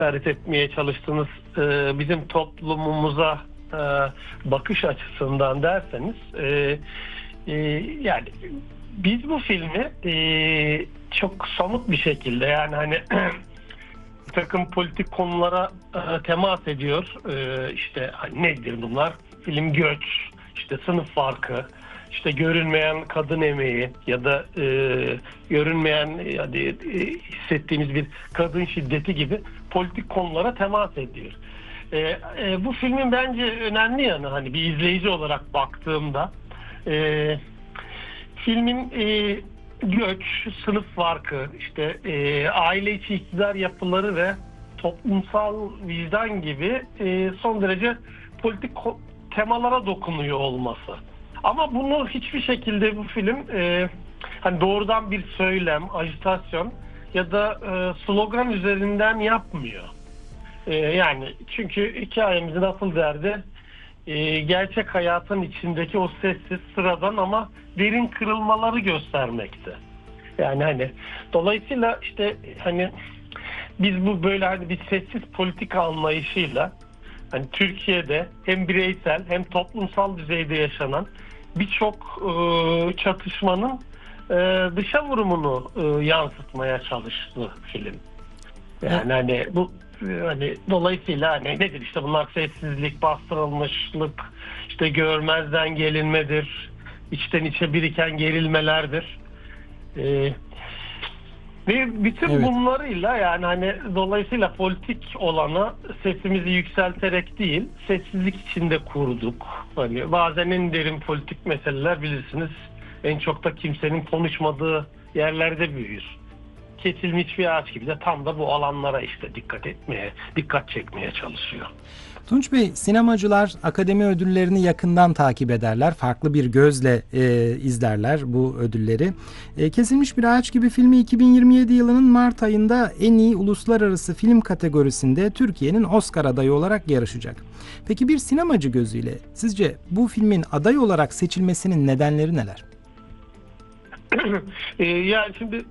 işaret etmeye çalıştığınız bizim toplumumuza bakış açısından derseniz yani biz bu filmi çok somut bir şekilde, yani hani bir takım politik konulara temas ediyor. İşte hani nedir bunlar? Film göç, işte sınıf farkı, işte görünmeyen kadın emeği ya da görünmeyen, yani hissettiğimiz bir kadın şiddeti gibi politik konulara temas ediyor. Bu filmin bence önemli yanı, hani bir izleyici olarak baktığımda filmin göç, sınıf farkı, işte aile içi iktidar yapıları ve toplumsal vicdan gibi son derece politik temalara dokunuyor olması. Ama bunu hiçbir şekilde bu film hani doğrudan bir söylem, ajitasyon ya da slogan üzerinden yapmıyor. Yani çünkü hikayemizin asıl derdi gerçek hayatın içindeki o sessiz, sıradan ama derin kırılmaları göstermekte. Yani hani dolayısıyla işte hani biz bu böyle hani bir sessiz politika anlayışıyla hani Türkiye'de hem bireysel hem toplumsal düzeyde yaşanan birçok çatışmanın dışa vurumunu yansıtmaya çalıştı film. Yani hani bu hani dolayısıyla hani nedir işte bunlar: sessizlik, bastırılmışlık, işte görmezden gelinmedir, içten içe biriken gerilmelerdir. Ve bütün bunlarıyla, yani hani dolayısıyla politik olana sesimizi yükselterek değil, sessizlik içinde kurduk. Hani bazen en derin politik meseleler, bilirsiniz, en çok da kimsenin konuşmadığı yerlerde büyür. Kesilmiş bir ağaç gibi de tam da bu alanlara işte dikkat çekmeye çalışıyor. Tunç Bey, sinemacılar akademi ödüllerini yakından takip ederler. Farklı bir gözle izlerler bu ödülleri. Kesilmiş Bir Ağaç gibi filmi 2027 yılının Mart ayında en iyi uluslararası film kategorisinde Türkiye'nin Oscar adayı olarak yarışacak. Peki bir sinemacı gözüyle sizce bu filmin aday olarak seçilmesinin nedenleri neler? Yani şimdi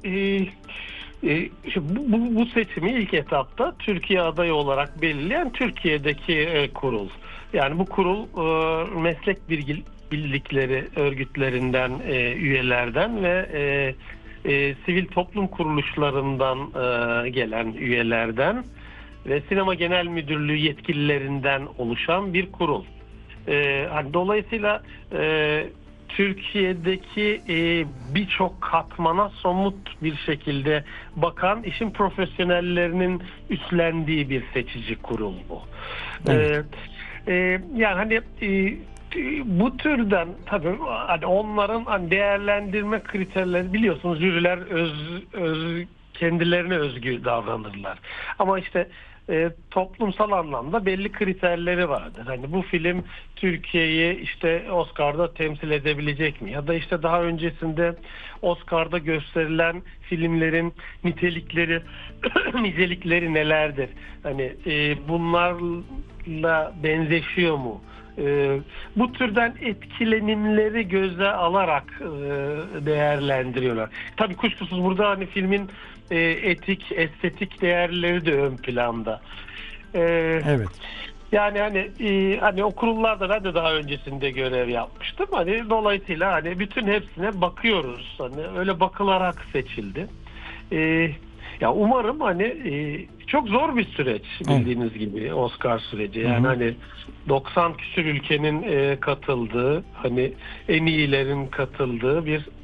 bu seçimi ilk etapta Türkiye adayı olarak belirleyen Türkiye'deki kurul. Yani bu kurul meslek birlikleri örgütlerinden, üyelerden ve sivil toplum kuruluşlarından gelen üyelerden ve Sinema Genel Müdürlüğü yetkililerinden oluşan bir kurul. Hani dolayısıyla Türkiye'deki birçok katmana somut bir şekilde bakan işin profesyonellerinin üstlendiği bir seçici kurul bu. Evet. Yani hani bu türden tabii hani onların hani değerlendirme kriterleri, biliyorsunuz, jüriler kendilerine özgü davranırlar. Ama işte toplumsal anlamda belli kriterleri vardır. Hani bu film Türkiye'yi işte Oscar'da temsil edebilecek mi? Ya da işte daha öncesinde Oscar'da gösterilen filmlerin nitelikleri, nicelikleri nelerdir? Hani bunlarla benzeşiyor mu? Bu türden etkilenimleri göze alarak değerlendiriyorlar. Tabii kuşkusuz burada hani filmin etik, estetik değerleri de ön planda. Evet. Yani hani o kurullarda ben de daha öncesinde görev yapmıştım. Hani dolayısıyla hani bütün hepsine bakıyoruz. Hani öyle bakılarak seçildi. Ya umarım hani çok zor bir süreç, bildiğiniz gibi Oscar süreci. Yani hani 90 küsur ülkenin katıldığı, hani en iyilerin katıldığı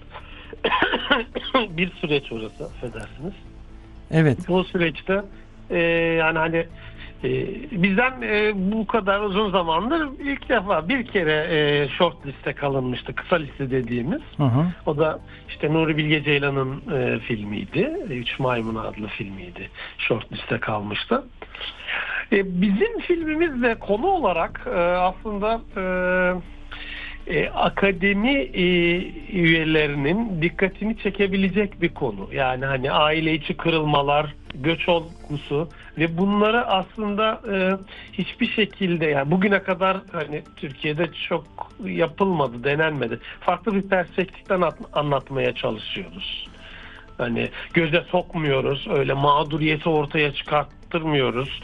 bir süreç orası, affedersiniz. Evet. Bu süreçte yani hani bizden bu kadar uzun zamandır ilk defa bir kere short liste kalınmıştı, kısa liste dediğimiz. O da işte Nuri Bilge Ceylan'ın filmiydi. Üç Maymun adlı filmiydi. Short liste kalmıştı. Bizim filmimiz de konu olarak aslında akademi üyelerinin dikkatini çekebilecek bir konu. Yani hani aile içi kırılmalar, göç olgusu ve bunları aslında hiçbir şekilde, yani bugüne kadar hani Türkiye'de çok yapılmadı, denenmedi. Farklı bir perspektiften anlatmaya çalışıyoruz. Hani göze sokmuyoruz, öyle mağduriyeti ortaya çıkarttırmıyoruz.